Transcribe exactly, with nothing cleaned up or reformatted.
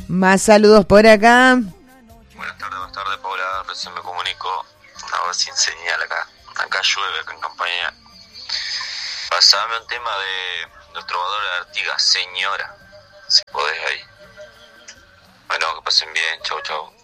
Más saludos por acá. Buenas tardes, buenas tardes, Paula. Recién me comunico. A ver sin señal acá. Acá llueve, acá en Campaña. Pasame un tema de los trovadores de Artigas, señora. Si podés ahí. Bueno, que pasen bien. Chau, chau.